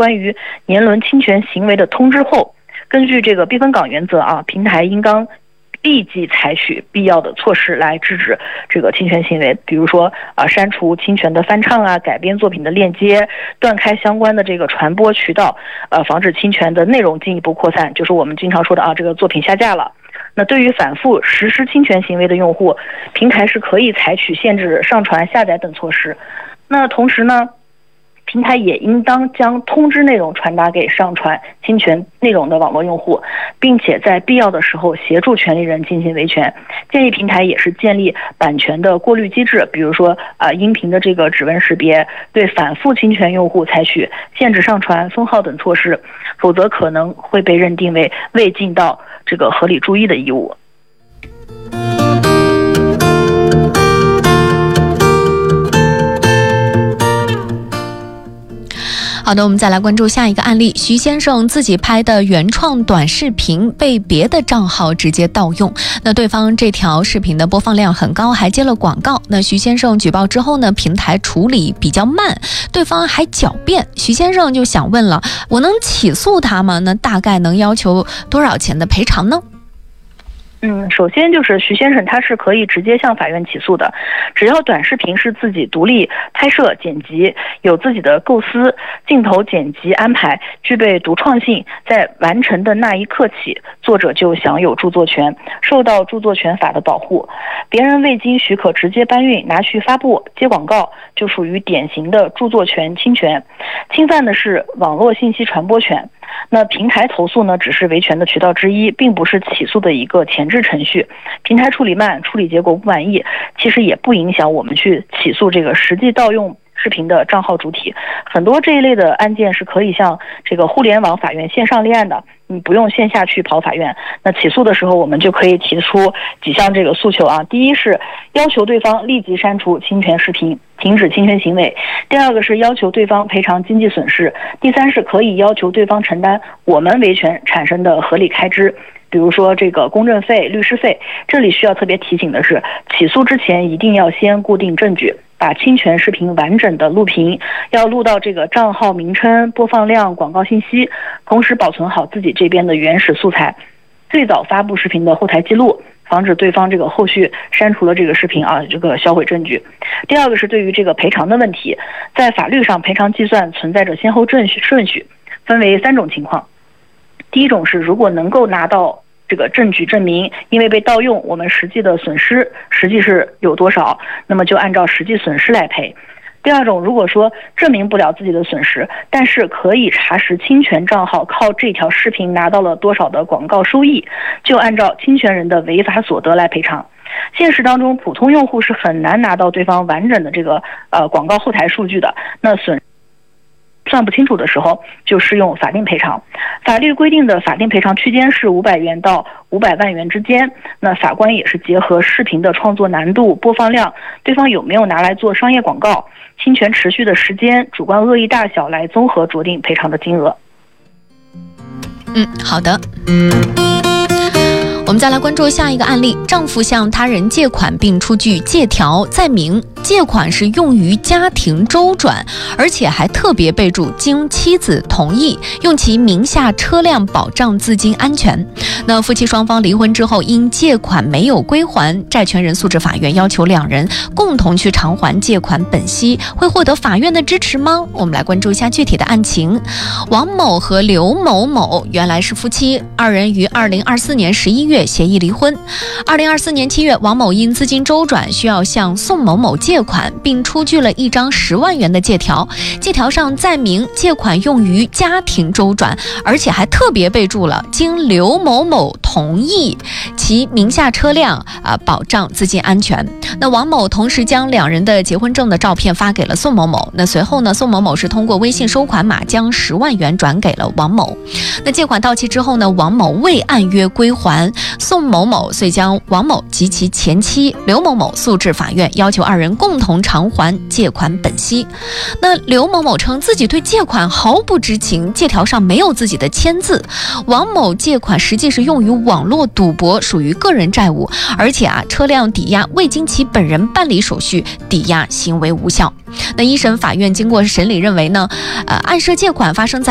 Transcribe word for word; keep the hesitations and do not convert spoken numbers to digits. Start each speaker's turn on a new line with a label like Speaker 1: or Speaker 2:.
Speaker 1: 关于年轮侵权行为的通知后，根据这个避风港原则啊，平台应当立即采取必要的措施来制止这个侵权行为，比如说啊，删除侵权的翻唱啊、改编作品的链接，断开相关的这个传播渠道，呃，防止侵权的内容进一步扩散，就是我们经常说的啊，这个作品下架了。那对于反复实施侵权行为的用户，平台是可以采取限制上传、下载等措施。那同时呢，平台也应当将通知内容传达给上传侵权内容的网络用户，并且在必要的时候协助权利人进行维权。建议平台也是建立版权的过滤机制，比如说啊、呃，音频的这个指纹识别，对反复侵权用户采取限制上传、封号等措施，否则可能会被认定为未尽到这个合理注意的义务。
Speaker 2: 好的，我们再来关注下一个案例。徐先生自己拍的原创短视频被别的账号直接盗用，那对方这条视频的播放量很高，还接了广告。那徐先生举报之后呢，平台处理比较慢，对方还狡辩。徐先生就想问了，我能起诉他吗？那大概能要求多少钱的赔偿呢？
Speaker 1: 嗯，首先就是徐先生他是可以直接向法院起诉的，只要短视频是自己独立拍摄剪辑，有自己的构思、镜头剪辑安排，具备独创性，在完成的那一刻起，作者就享有著作权，受到著作权法的保护。别人未经许可直接搬运、拿去发布、接广告，就属于典型的著作权侵权，侵犯的是网络信息传播权。那平台投诉呢，只是维权的渠道之一，并不是起诉的一个前置程序。平台处理慢，处理结果不满意，其实也不影响我们去起诉这个实际盗用视频的账号主体。很多这一类的案件是可以向这个互联网法院线上立案的，你不用线下去跑法院。那起诉的时候，我们就可以提出几项这个诉求啊。第一是要求对方立即删除侵权视频，停止侵权行为；第二个是要求对方赔偿经济损失；第三是可以要求对方承担我们维权产生的合理开支，比如说这个公证费、律师费。这里需要特别提醒的是，起诉之前一定要先固定证据，把侵权视频完整的录屏，要录到这个账号名称、播放量、广告信息，同时保存好自己这边的原始素材，最早发布视频的后台记录，防止对方这个后续删除了这个视频啊，这个销毁证据。第二个是对于这个赔偿的问题，在法律上赔偿计算存在着先后顺序顺序，分为三种情况。第一种是如果能够拿到这个证据证明因为被盗用我们实际的损失实际是有多少，那么就按照实际损失来赔。第二种，如果说证明不了自己的损失，但是可以查实侵权账号靠这条视频拿到了多少的广告收益，就按照侵权人的违法所得来赔偿。现实当中，普通用户是很难拿到对方完整的这个呃广告后台数据的，那损算不清楚的时候，就适用法定赔偿。法律规定的法定赔偿区间是五百元到五百万元之间。那法官也是结合视频的创作难度、播放量、对方有没有拿来做商业广告、侵权持续的时间、主观恶意大小来综合酌定赔偿的金额。
Speaker 2: 嗯，好的。我们再来关注下一个案例。丈夫向他人借款并出具借条，载明借款是用于家庭周转，而且还特别备注经妻子同意，用其名下车辆保障资金安全。那夫妻双方离婚之后，因借款没有归还，债权人诉至法院，要求两人共同去偿还借款本息，会获得法院的支持吗？我们来关注一下具体的案情。王某和刘某某原来是夫妻，二人于二零二四年十一月协议离婚。二零二四年七月，王某因资金周转需要向宋某某借款，并出具了一张十万元的借条，借条上载明借款用于家庭周转，而且还特别备注了经刘某某同意，其名下车辆啊、呃、保障资金安全。那王某同时将两人的结婚证的照片发给了宋某某。那随后呢，宋某某是通过微信收款码将十万元转给了王某。那借款到期之后呢，王某未按约归还，宋某某遂将王某及其前妻刘某某诉至法院，要求二人共同偿还借款本息。那刘某某称自己对借款毫不知情，借条上没有自己的签字。王某借款实际是用于网络赌博，属于个人债务，而且啊，车辆抵押未经其本人办理手续，抵押行为无效。那一审法院经过审理认为呢，呃，案涉借款发生在